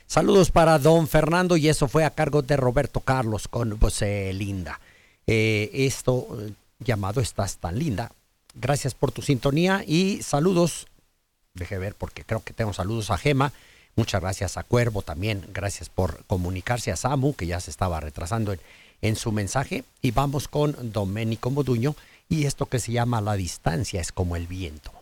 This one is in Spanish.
Saludos para don Fernando y eso fue a cargo de Roberto Carlos con Voz Linda. Llamado Estás tan linda. Gracias por tu sintonía y saludos. Deje ver porque creo que tengo saludos a Gema. Muchas gracias a Cuervo también. Gracias por comunicarse, a Samu, que ya se estaba retrasando en su mensaje. Y vamos con Doménico Moduño y esto que se llama La distancia es como el viento.